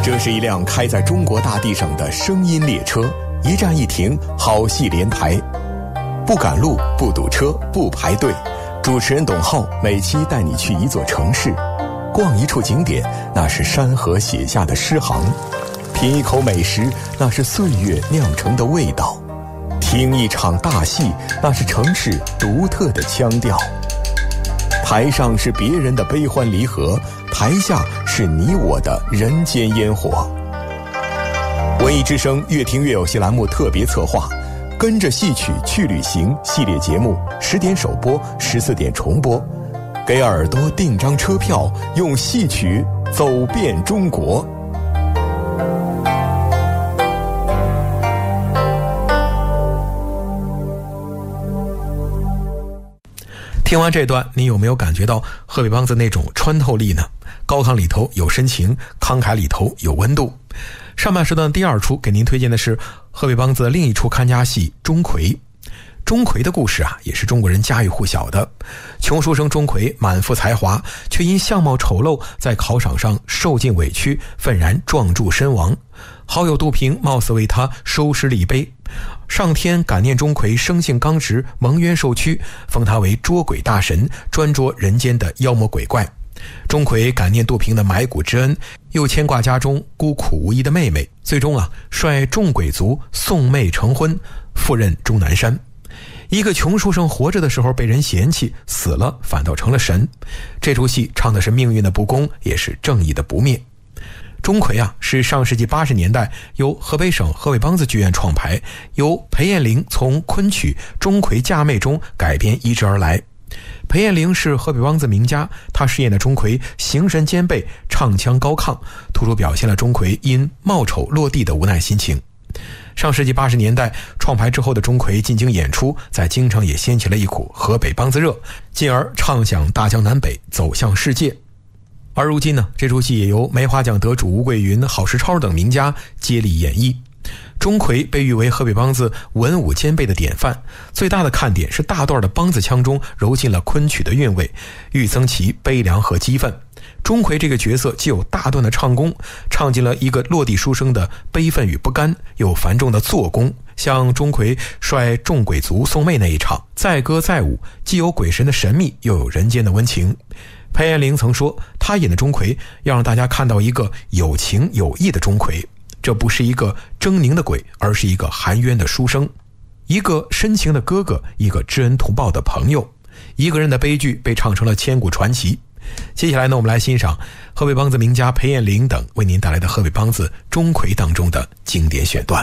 这是一辆开在中国大地上的声音列车，一站一停，好戏连台，不赶路，不堵车，不排队。主持人董浩每期带你去一座城市，逛一处景点，那是山河写下的诗行；品一口美食，那是岁月酿成的味道；听一场大戏，那是城市独特的腔调。台上是别人的悲欢离合，台下是你我的人间烟火。文艺之声越听越有戏栏目特别策划，跟着戏曲去旅行系列节目，10点首播，14点重播，给耳朵订张车票，用戏曲走遍中国。听完这段，你有没有感觉到河北梆子那种穿透力呢？高亢里头有深情，慷慨里头有温度。上半时段第二出给您推荐的是河北梆子的另一出看家戏钟馗。钟馗的故事啊，也是中国人家喻户晓的。穷书生钟馗满腹才华，却因相貌丑陋，在考场上受尽委屈，愤然撞柱身亡。好友杜平冒死为他收尸立碑。上天感念钟馗生性刚直，蒙冤受屈，封他为捉鬼大神，专捉人间的妖魔鬼怪。钟馗感念杜平的埋骨之恩，又牵挂家中孤苦无依的妹妹，最终率众鬼族送妹成婚，赴任终南山。一个穷书生活着的时候被人嫌弃，死了反倒成了神。这出戏唱的是命运的不公，也是正义的不灭。钟馗是上世纪80年代由河北省河北梆子剧院创排，由裴艳玲从昆曲《钟馗嫁妹》中改编移植而来。裴艳玲是河北梆子名家，她饰演的钟馗形神兼备，唱腔高亢，突出表现了钟馗因貌丑落地的无奈心情。上世纪80年代创排之后的钟馗进京演出，在京城也掀起了一股河北梆子热，进而唱响大江南北，走向世界。而如今呢，这出戏也由梅花奖得主吴桂云、郝石超等名家接力演绎。钟馗被誉为河北梆子文武兼备的典范，最大的看点是大段的梆子腔中揉进了昆曲的韵味，愈增其悲凉和激愤。钟馗这个角色既有大段的唱功，唱进了一个落地书生的悲愤与不甘，又繁重的做工。像钟馗率众鬼族送妹那一场，载歌载舞，既有鬼神的神秘，又有人间的温情。裴艳玲曾说，她演的钟馗要让大家看到一个有情有义的钟馗，这不是一个狰狞的鬼，而是一个含冤的书生，一个深情的哥哥，一个知恩图报的朋友。一个人的悲剧被唱成了千古传奇。接下来呢，我们来欣赏河北梆子名家裴艳玲等为您带来的河北梆子钟馗当中的经典选段。